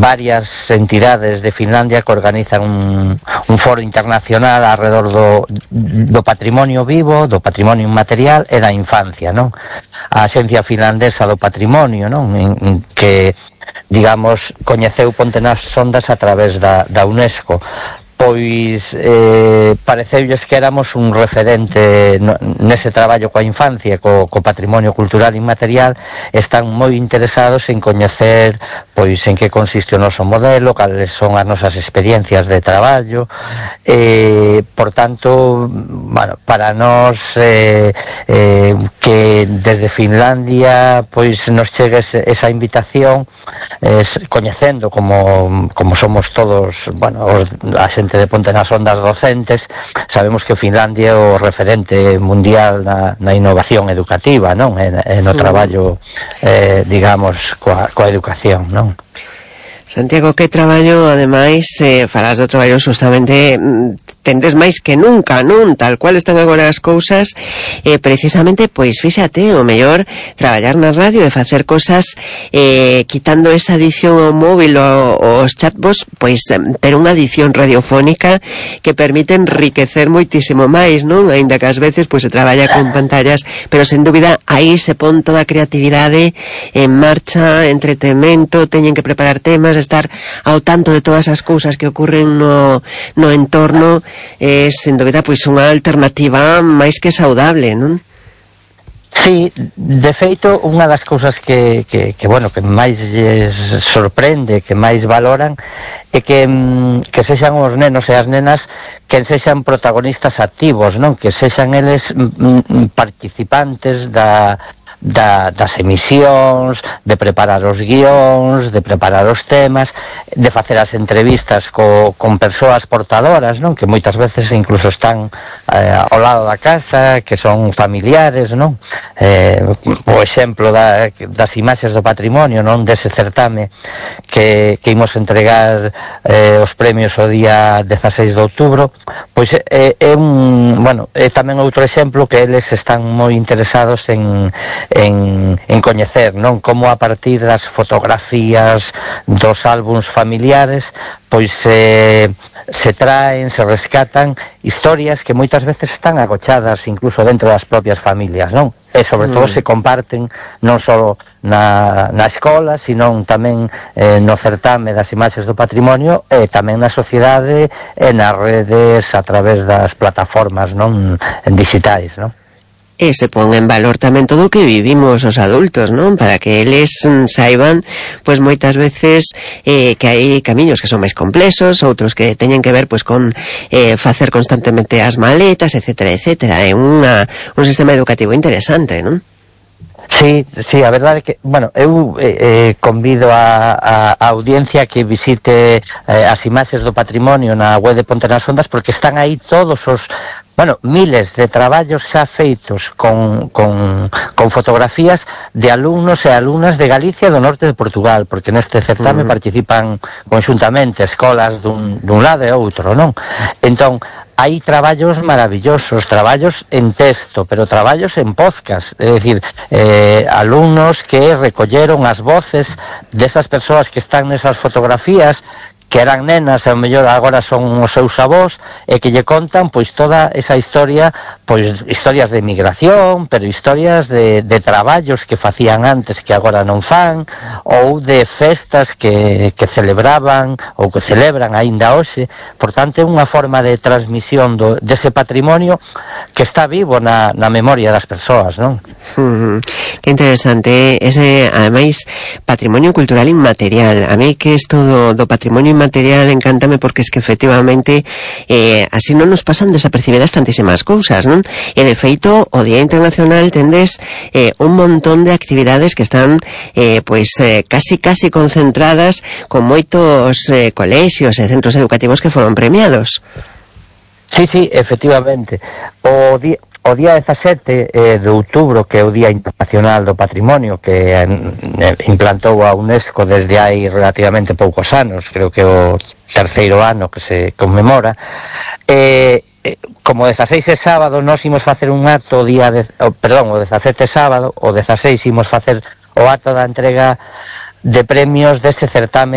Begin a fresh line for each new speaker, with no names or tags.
varias entidades de Finlandia que organizan un foro internacional alrededor do patrimonio vivo, do patrimonio inmaterial e da infancia, non? A Axencia Finlandesa do Patrimonio, non? Que, digamos, coñeceu Ponte nas Ondas a través da UNESCO. Pois pareceulles que éramos un referente nese traballo coa infancia, co patrimonio cultural inmaterial. Están moi interesados en coñecer pois en que consiste o noso modelo, cales son as nosas experiencias de traballo, por tanto, bueno, para nós que desde Finlandia pois nos chegue esa invitación, coñecendo como somos todos, bueno, a xente de Ponte nas Ondas docentes, sabemos que Finlandia é o referente mundial na innovación educativa, non? E no traballo, digamos, coa educación, non?
Santiago, que traballo, ademais, falas do traballo justamente, tendes máis que nunca, non? Tal cual están agora as cousas, precisamente, pois, fíxate, o mellor traballar na radio e facer cosas, quitando esa adición ao móvil ou aos chatbots, pois, ter unha adición radiofónica que permite enriquecer moitísimo máis, non? Ainda que ás veces, pois, se traballa con pantallas, pero, sen dúbida, aí se pon toda a creatividade en marcha, entretemento, teñen que preparar temas, estar ao tanto de todas as cousas que ocurren no entorno, sen dúbida, pois unha alternativa máis que saudable, non?
Sí, de feito, unha das cousas que bueno, que máis lles sorprende, que máis valoran, é que sexan os nenos e as nenas que sexan protagonistas activos, non? Que sexan eles participantes das emisións, de preparar os guións, de preparar os temas, de facer as entrevistas con persoas portadoras, non? Que moitas veces incluso están ao lado da casa, que son familiares, non? O exemplo das imaxes do patrimonio, non? Dese certame que imos entregar os premios o día 16 de outubro, pois é tamén outro exemplo que eles están moi interesados en coñecer, non? Como a partir das fotografías dos álbums familiares, pois se traen, se rescatan historias que moitas veces están agochadas incluso dentro das propias familias, non? E sobre todo se comparten non só na escola, sino tamén no certame das imaxes do patrimonio e tamén na sociedade e nas redes a través das plataformas, non? Digitais, non?
E se pon en valor tamén todo o que vivimos os adultos, non? Para que eles saiban, pois moitas veces que hai camiños que son máis complexos, outros que teñen que ver pois con facer constantemente as maletas, etcétera, etcétera. É un sistema educativo interesante, non?
Sí, a verdade é que, bueno, eu convido a audiencia que visite as imaxes do patrimonio na web de Ponte nas Ondas, porque están aí todos os miles de traballos xa feitos con fotografías de alumnos e alumnas de Galicia e do norte de Portugal, porque neste certame participan conxuntamente escolas dun lado e outro, non? Entón, hai traballos maravillosos, traballos en texto, pero traballos en podcast, é dicir, alumnos que recolleron as voces desas persoas que están nesas fotografías, que eran nenas e ao mellor agora son os seus avós, e que lle contan pois toda esa historia, pois historias de migración, pero historias de traballos que facían antes que agora non fan, ou de festas que celebraban ou que celebran aínda hoxe. Por tanto, é unha forma de transmisión dese patrimonio que está vivo na memoria das persoas, non?
Que interesante ese, ademais, patrimonio cultural inmaterial. A mí que isto do patrimonio inmaterial encántame, porque es que efectivamente así non nos pasan desapercibidas tantísimas cousas, non? E de feito, o Día Internacional tendes un montón de actividades que están casi concentradas con moitos colexios e centros educativos que foron premiados.
Sí, efectivamente. O día 17 de outubro, que é o Día Internacional do Patrimonio, que implantou a UNESCO desde hai relativamente poucos anos, creo que o terceiro ano que se conmemora, como o 16 é sábado, nós imos facer un acto o 17 sábado, o 16 imos facer o acto da entrega de premios dese certame